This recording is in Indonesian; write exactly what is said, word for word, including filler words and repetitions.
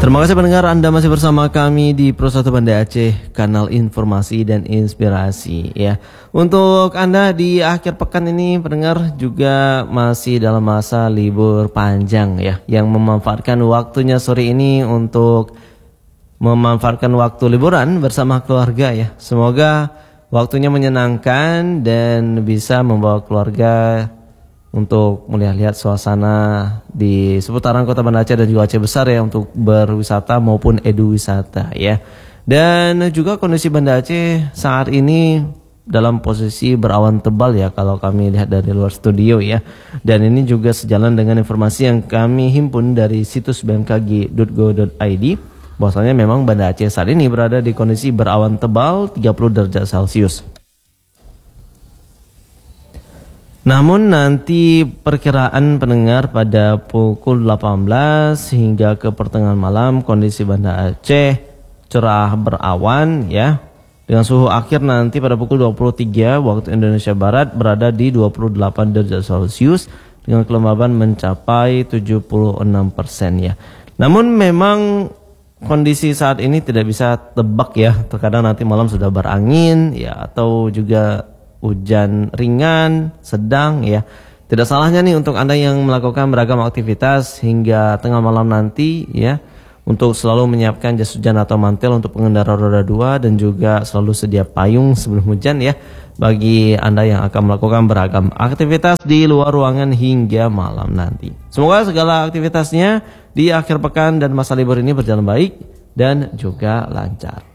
Terima kasih pendengar, Anda masih bersama kami di Pro satu Banda Aceh, kanal informasi dan inspirasi ya. Untuk Anda di akhir pekan ini pendengar juga masih dalam masa libur panjang ya, yang memanfaatkan waktunya sore ini untuk memanfaatkan waktu liburan bersama keluarga ya. Semoga waktunya menyenangkan dan bisa membawa keluarga untuk melihat-lihat suasana di seputaran Kota Banda Aceh dan juga Aceh Besar ya, untuk berwisata maupun eduwisata ya. Dan juga kondisi Banda Aceh saat ini dalam posisi berawan tebal ya kalau kami lihat dari luar studio ya. Dan ini juga sejalan dengan informasi yang kami himpun dari situs b m k g titik go titik i d, bahwasanya memang Banda Aceh saat ini berada di kondisi berawan tebal tiga puluh derajat Celcius. Namun nanti perkiraan pendengar pada pukul delapan belas hingga ke pertengahan malam kondisi Banda Aceh cerah berawan ya, dengan suhu akhir nanti pada pukul dua puluh tiga waktu Indonesia Barat berada di dua puluh delapan derajat Celcius dengan kelembaban mencapai tujuh puluh enam persen ya. Namun memang kondisi saat ini tidak bisa tebak ya, terkadang nanti malam sudah berangin ya, atau juga hujan ringan, sedang ya. Tidak salahnya nih untuk Anda yang melakukan beragam aktivitas hingga tengah malam nanti ya, untuk selalu menyiapkan jas hujan atau mantel untuk pengendara roda dua, dan juga selalu sedia payung sebelum hujan ya, bagi Anda yang akan melakukan beragam aktivitas di luar ruangan hingga malam nanti. Semoga segala aktivitasnya di akhir pekan dan masa libur ini berjalan baik dan juga lancar.